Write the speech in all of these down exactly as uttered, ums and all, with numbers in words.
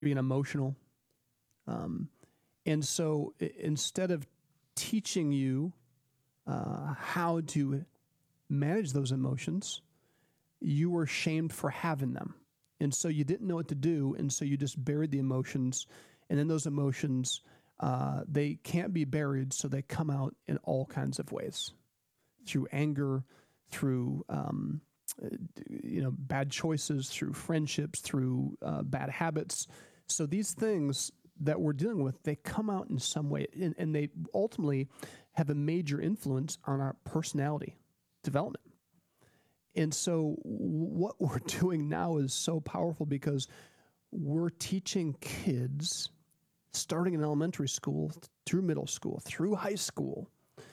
being emotional. Um, and so i- instead of teaching you uh, how to manage those emotions, you were shamed for having them. And so you didn't know what to do. And so you just buried the emotions. And then those emotions, uh, they can't be buried. So they come out in all kinds of ways, through anger, through, um, uh, you know, bad choices, through friendships, through uh, bad habits. So these things that we're dealing with, they come out in some way, and, and they ultimately have a major influence on our personality development. And so what we're doing now is so powerful because we're teaching kids, starting in elementary school, through middle school, through high school,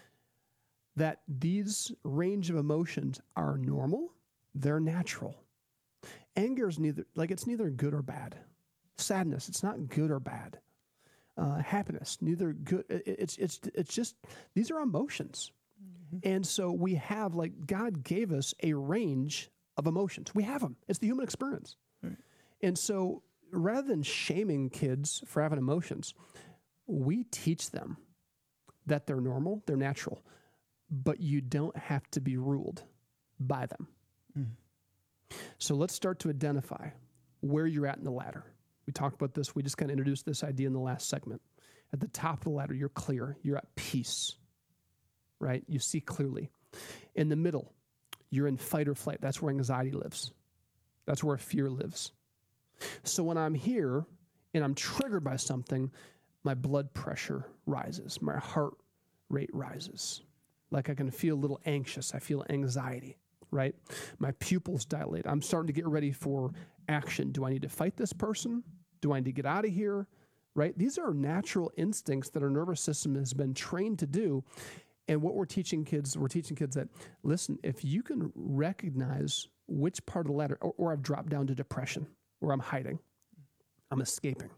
that these range of emotions are normal, they're natural. Anger is neither, like it's neither good or bad. Sadness, it's not good or bad. Uh, happiness, neither good. It, it's it's it's just these are emotions, mm-hmm. And so we have, like, God gave us a range of emotions. We have them. It's the human experience, right. And so rather than shaming kids for having emotions, we teach them that they're normal, they're natural, but you don't have to be ruled by them. Mm. So let's start to identify where you're at in the ladder. We talked about this. We just kind of introduced this idea in the last segment. At the top of the ladder, you're clear. You're at peace, right? You see clearly. In the middle, you're in fight or flight. That's where anxiety lives. That's where fear lives. So when I'm here and I'm triggered by something, my blood pressure rises. My heart rate rises. Like I can feel a little anxious. I feel anxiety, right? My pupils dilate. I'm starting to get ready for action. Do I need to fight this person? Do I need to get out of here? Right? These are natural instincts that our nervous system has been trained to do. And what we're teaching kids, we're teaching kids that, listen, if you can recognize which part of the ladder, or, or I've dropped down to depression, or I'm hiding, I'm escaping.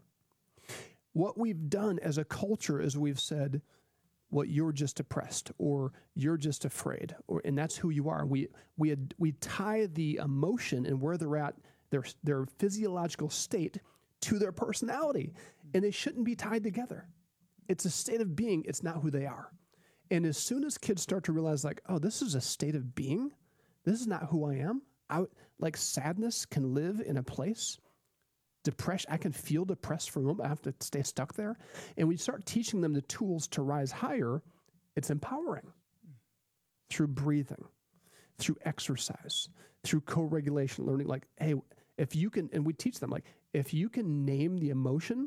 What we've done as a culture is we've said, well, you're just depressed, or you're just afraid, or and that's who you are. We we had, we tie the emotion and where they're at, their their physiological state, to their personality, and they shouldn't be tied together. It's a state of being. It's not who they are. And as soon as kids start to realize, like, oh, this is a state of being, this is not who I am. I like sadness can live in a place. Depression, I can feel depressed for a moment. I have to stay stuck there. And we start teaching them the tools to rise higher. It's empowering through breathing, through exercise, through co-regulation, learning like, hey, if you can, and we teach them like, if you can name the emotion,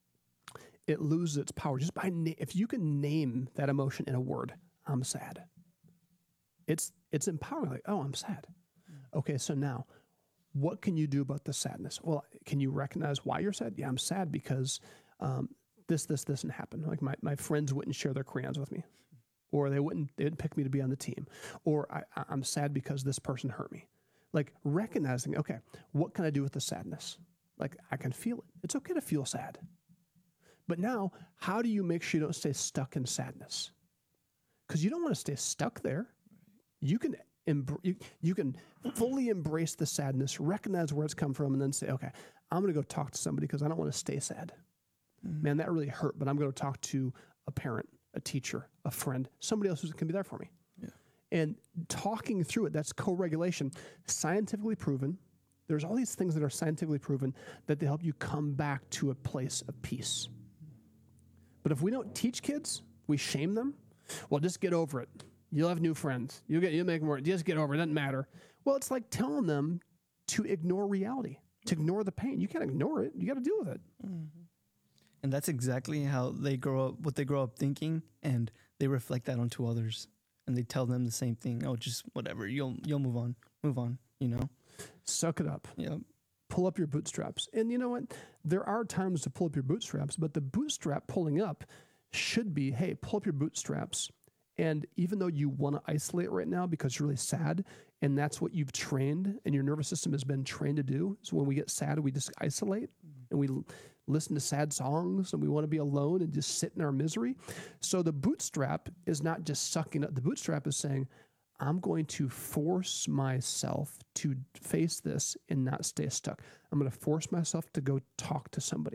it loses its power. Just by, na- if you can name that emotion in a word, I'm sad. It's, it's empowering. Like, oh, I'm sad. Okay. So now, what can you do about the sadness? Well, can you recognize why you're sad? Yeah, I'm sad because um, this, this, this didn't happen. Like my, my friends wouldn't share their crayons with me, or they wouldn't, they didn't pick me to be on the team, or I, I'm sad because this person hurt me. Like recognizing, okay, what can I do with the sadness? Like I can feel it. It's okay to feel sad. But now, how do you make sure you don't stay stuck in sadness? Because you don't want to stay stuck there. You can Embr- you, you can fully embrace the sadness, recognize where it's come from, and then say, okay, I'm going to go talk to somebody because I don't want to stay sad. Mm-hmm. Man, that really hurt, but I'm going to talk to a parent, a teacher, a friend, somebody else who can be there for me. Yeah. And talking through it, that's co-regulation, scientifically proven. There's all these things that are scientifically proven that they help you come back to a place of peace. But if we don't teach kids, we shame them, well, just get over it. You'll have new friends. You'll get, you'll make more. Just get over it. It doesn't matter. Well, it's like telling them to ignore reality, to ignore the pain. You can't ignore it. You got to deal with it. Mm-hmm. And that's exactly how they grow up, what they grow up thinking, and they reflect that onto others. And they tell them the same thing. Oh, just whatever. You'll you'll move on. Move on, you know? Suck it up. Yep. Pull up your bootstraps. And you know what? There are times to pull up your bootstraps, but the bootstrap pulling up should be, hey, pull up your bootstraps. And even though you want to isolate right now because you're really sad, and that's what you've trained and your nervous system has been trained to do. So when we get sad, we just isolate mm-hmm. and we l- listen to sad songs and we want to be alone and just sit in our misery. So the bootstrap is not just sucking up. The bootstrap is saying, I'm going to force myself to face this and not stay stuck. I'm going to force myself to go talk to somebody.